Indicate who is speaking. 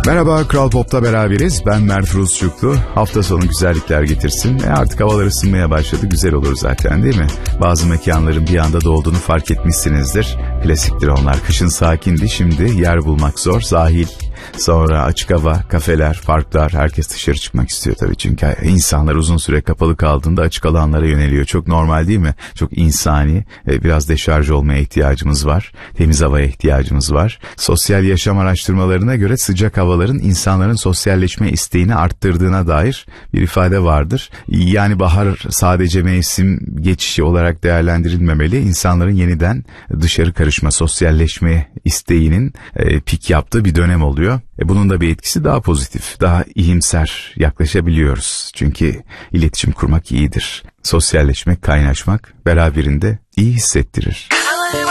Speaker 1: Merhaba, Kral Pop'ta beraberiz. Ben Mert Rusçuklu. Hafta sonu güzellikler getirsin. Artık havalar ısınmaya başladı. Güzel olur zaten, değil mi? Bazı mekanların bir anda dolduğunu fark etmişsinizdir. Klasiktir onlar. Kışın sakindi, şimdi yer bulmak zor. Sahil, sonra açık hava, kafeler, parklar. Herkes dışarı çıkmak istiyor tabii. Çünkü insanlar uzun süre kapalı kaldığında açık alanlara yöneliyor. Çok normal değil mi? Çok insani. Biraz deşarj olmaya ihtiyacımız var. Temiz havaya ihtiyacımız var. Sosyal yaşam araştırmalarına göre sıcak havaların insanların sosyalleşme isteğini arttırdığına dair bir ifade vardır. Yani bahar sadece mevsim geçişi olarak değerlendirilmemeli. İnsanların yeniden dışarı karışma, sosyalleşme isteğinin pik yaptığı bir dönem oluyor. Bunun da bir etkisi, daha pozitif, daha iyimser yaklaşabiliyoruz. Çünkü iletişim kurmak iyidir. Sosyalleşmek, kaynaşmak beraberinde iyi hissettirir.